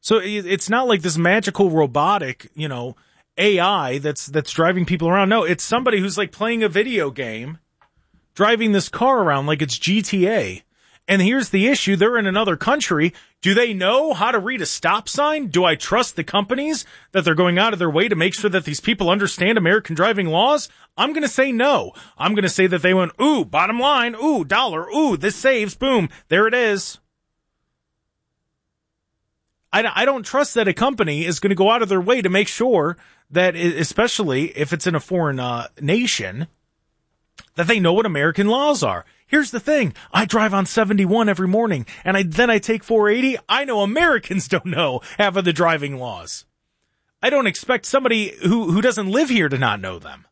So it's not like this magical robotic, AI that's driving people around. No, it's somebody who's like playing a video game, driving this car around like it's GTA. And here's the issue. They're in another country. Do they know how to read a stop sign? Do I trust the companies that they're going out of their way to make sure that these people understand American driving laws? I'm going to say no. I'm going to say that they went, ooh, bottom line, ooh, dollar, ooh, this saves, boom, there it is. I don't trust that a company is going to go out of their way to make sure that, especially if it's in a foreign nation, that they know what American laws are. Here's the thing. I drive on 71 every morning, and then I take 480. I know Americans don't know half of the driving laws. I don't expect somebody who doesn't live here to not know them.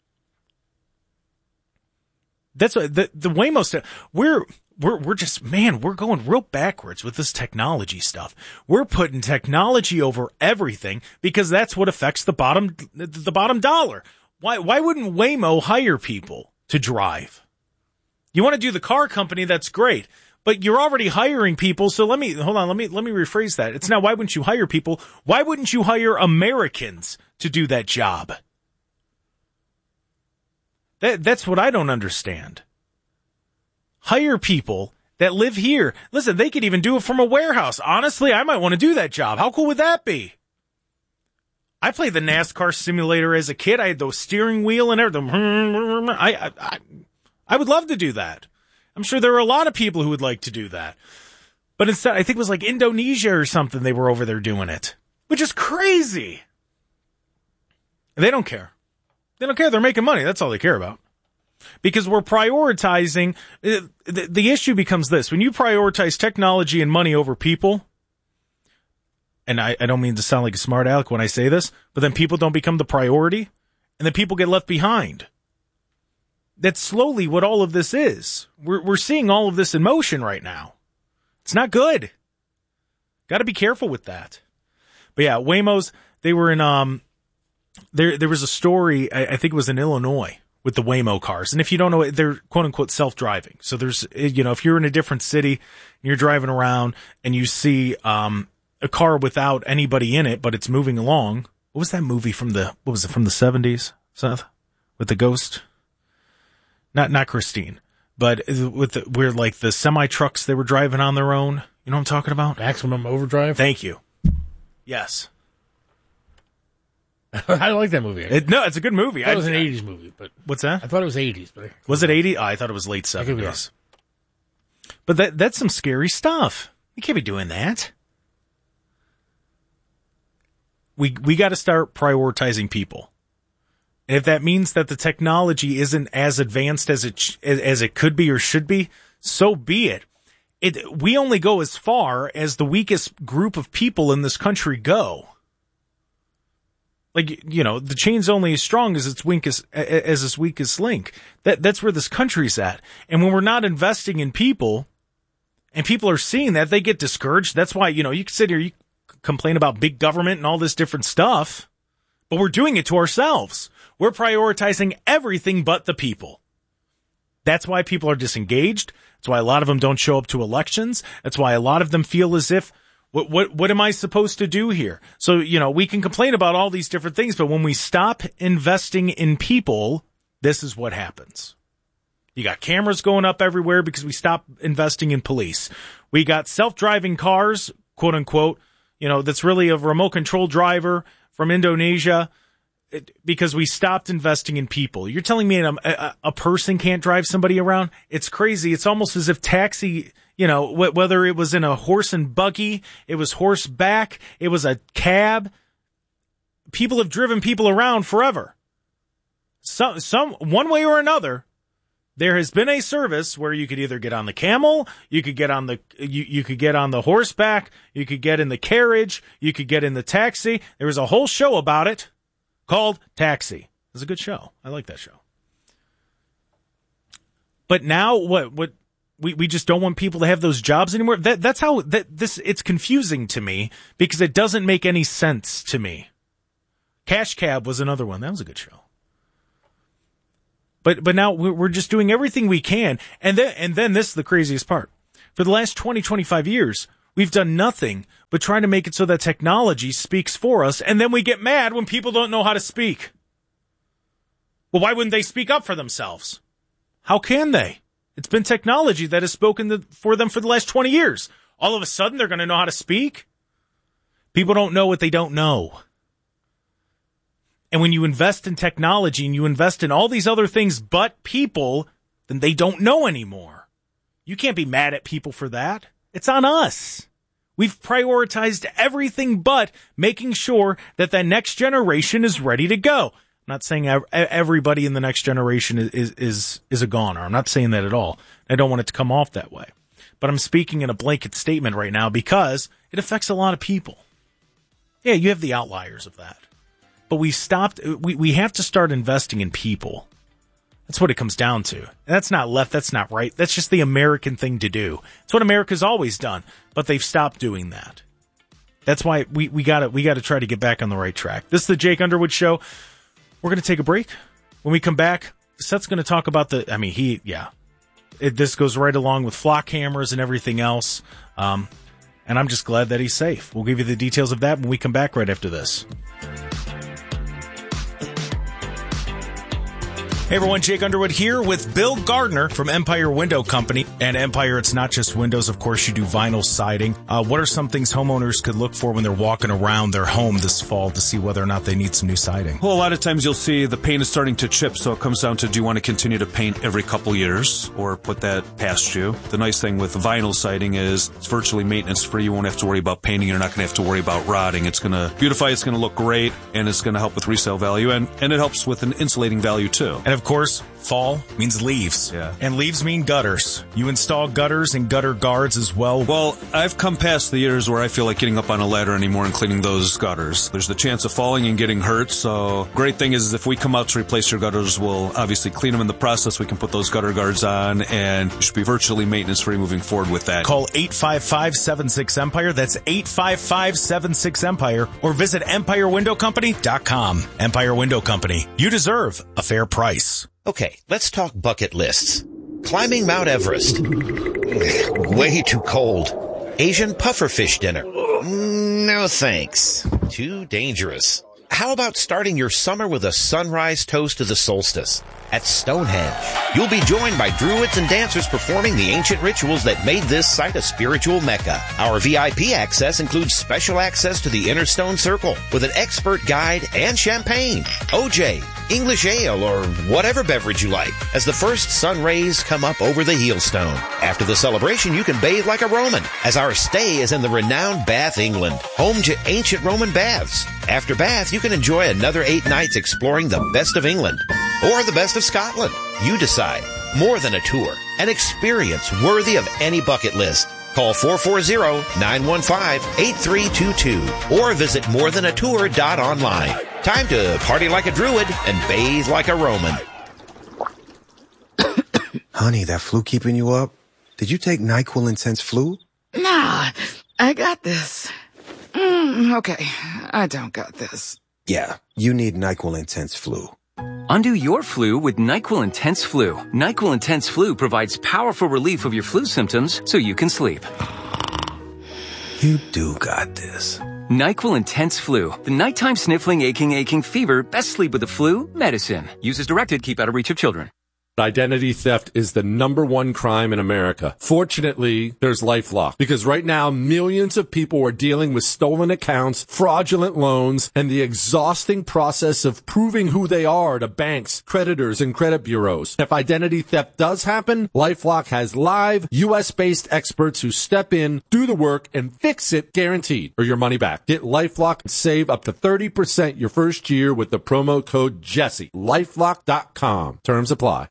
That's what the Waymo stuff. We're just, man, we're going real backwards with this technology stuff. We're putting technology over everything because that's what affects the bottom dollar. Why wouldn't Waymo hire people to drive? You want to do the car company, that's great, but you're already hiring people. So let me rephrase that. It's now, why wouldn't you hire people? Why wouldn't you hire Americans to do that job? That's what I don't understand. Hire people that live here. Listen, they could even do it from a warehouse. Honestly, I might want to do that job. How cool would that be? I played the NASCAR simulator as a kid. I had the steering wheel and everything. I would love to do that. I'm sure there are a lot of people who would like to do that. But instead, I think it was like Indonesia or something. They were over there doing it, which is crazy. They don't care. They don't care. They're making money. That's all they care about. Because we're prioritizing. The issue becomes this. When you prioritize technology and money over people, and I don't mean to sound like a smart aleck when I say this, but then people don't become the priority, and then people get left behind. That's slowly what all of this is. We're seeing all of this in motion right now. It's not good. Got to be careful with that. But yeah, Waymo's, they were in, there was a story, I think it was in Illinois, with the Waymo cars. And if you don't know it, they're quote unquote self-driving. So there's, if you're in a different city and you're driving around and you see, a car without anybody in it, but it's moving along. What was that movie from the 70s, Seth? With the ghost? Not Christine, but where like the semi trucks, they were driving on their own. You know what I'm talking about? Maximum Overdrive? Thank you. Yes. I like that movie. It's a good movie. It was an 80s movie, but. What's that? I thought it was 80s, but. Was it 80s? Oh, I thought it was late 70s. But that's some scary stuff. You can't be doing that. We got to start prioritizing people. And if that means that the technology isn't as advanced as it could be or should be, so be it. We only go as far as the weakest group of people in this country go. Like, the chain's only as strong as its weakest link. That's where this country's at. And when we're not investing in people, and people are seeing that, they get discouraged. That's why, you can sit here, you complain about big government and all this different stuff, but we're doing it to ourselves. We're prioritizing everything but the people. That's why people are disengaged. That's why a lot of them don't show up to elections. That's why a lot of them feel as if, what am I supposed to do here? So, we can complain about all these different things, but when we stop investing in people, this is what happens. You got cameras going up everywhere because we stopped investing in police. We got self-driving cars, quote unquote, that's really a remote control driver from Indonesia, because we stopped investing in people. You're telling me a person can't drive somebody around? It's crazy. It's almost as if taxi, whether it was in a horse and buggy, it was horseback, it was a cab. People have driven people around forever. Some one way or another, there has been a service where you could either get on the camel, you could get on the you could get on the horseback, you could get in the carriage, you could get in the taxi. There was a whole show about it called Taxi. It was a good show. I like that show. But now what we just don't want people to have those jobs anymore. That's how it's confusing to me because it doesn't make any sense to me. Cash Cab was another one. That was a good show. But now we're just doing everything we can. And then this is the craziest part. For the last 20, 25 years, We've done nothing but try to make it so that technology speaks for us, and then we get mad when people don't know how to speak. Well, why wouldn't they speak up for themselves? How can they? It's been technology that has spoken for them for the last 20 years. All of a sudden, they're going to know how to speak? People don't know what they don't know. And when you invest in technology and you invest in all these other things but people, then they don't know anymore. You can't be mad at people for that. It's on us. We've prioritized everything but making sure that the next generation is ready to go. I'm not saying everybody in the next generation is a goner. I'm not saying that at all. I don't want it to come off that way. But I'm speaking in a blanket statement right now because it affects a lot of people. Yeah, you have the outliers of that. But we have to start investing in people. That's what it comes down to. And that's not left, that's not right. That's just the American thing to do. It's what America's always done, but they've stopped doing that. That's why we gotta try to get back on the right track. This is the Jake Underwood Show. We're gonna take a break. When we come back, Seth's gonna talk about this goes right along with flock cameras and everything else. And I'm just glad that he's safe. We'll give you the details of that when we come back right after this. Hey everyone, Jake Underwood here with Bill Gardner from Empire Window Company. And Empire, it's not just windows, of course, you do vinyl siding. What are some things homeowners could look for when they're walking around their home this fall to see whether or not they need some new siding? Well, a lot of times you'll see the paint is starting to chip, so it comes down to, do you want to continue to paint every couple years or put that past you? The nice thing with vinyl siding is it's virtually maintenance free. You won't have to worry about painting. You're not going to have to worry about rotting. It's going to beautify, it's going to look great, and it's going to help with resale value, and it helps with an insulating value too. And of course, fall means leaves. Yeah. And leaves mean gutters. You install gutters and gutter guards as well. Well, I've come past the years where I feel like getting up on a ladder anymore and cleaning those gutters. There's the chance of falling and getting hurt, so great thing is if we come out to replace your gutters, we'll obviously clean them in the process. We can put those gutter guards on, and you should be virtually maintenance-free moving forward with that. Call 855-76-EMPIRE. That's 855-76-EMPIRE. Or visit EmpireWindowCompany.com. Empire Window Company. You deserve a fair price. Okay, let's talk bucket lists. Climbing Mount Everest. Way too cold. Asian pufferfish dinner. No thanks. Too dangerous. How about starting your summer with a sunrise toast to the solstice? At Stonehenge, you'll be joined by druids and dancers performing the ancient rituals that made this site a spiritual mecca. Our VIP access includes special access to the Inner Stone Circle with an expert guide and champagne, OJ, English ale, or whatever beverage you like, as the first sun rays come up over the Heelstone. After the celebration, you can bathe like a Roman, as our stay is in the renowned Bath, England, home to ancient Roman baths. After Bath, you can enjoy another 8 nights exploring the best of England, or the best of Scotland. You decide. More than a tour, an experience worthy of any bucket list. Call 440-915-8322 or visit morethanatour.online. Time to party like a druid and bathe like a Roman. Honey, that flu keeping you up? Did you take NyQuil Intense Flu? Nah, I got this. Okay, I don't got this. Yeah, you need NyQuil Intense Flu. Undo your flu with NyQuil Intense Flu. NyQuil Intense Flu provides powerful relief of your flu symptoms so you can sleep. You do got this. NyQuil Intense Flu. The nighttime sniffling, aching fever. Best sleep with the flu. Medicine. Use as directed. Keep out of reach of children. Identity theft is the #1 crime in America. Fortunately, there's LifeLock, because right now millions of people are dealing with stolen accounts, fraudulent loans, and the exhausting process of proving who they are to banks, creditors, and credit bureaus. If identity theft does happen, LifeLock has live US-based experts who step in, do the work, and fix it guaranteed, or your money back. Get LifeLock and save up to 30% your first year with the promo code Jesse. LifeLock.com. Terms apply.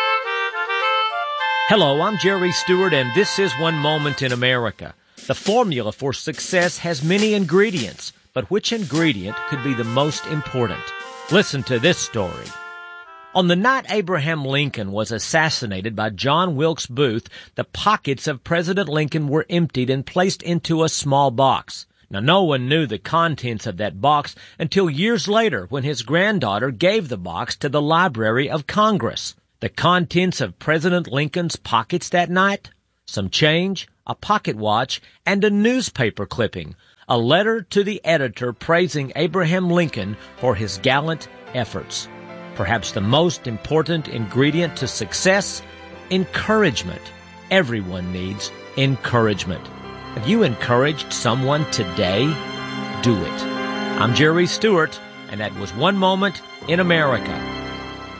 Hello, I'm Jerry Stewart, and this is One Moment in America. The formula for success has many ingredients, but which ingredient could be the most important? Listen to this story. On the night Abraham Lincoln was assassinated by John Wilkes Booth, the pockets of President Lincoln were emptied and placed into a small box. Now, no one knew the contents of that box until years later when his granddaughter gave the box to the Library of Congress. The contents of President Lincoln's pockets that night? some change, a pocket watch, and a newspaper clipping. A letter to the editor praising Abraham Lincoln for his gallant efforts. Perhaps the most important ingredient to success, encouragement. Everyone needs encouragement. Have you encouraged someone today? Do it. I'm Jerry Stewart, and that was One Moment in America.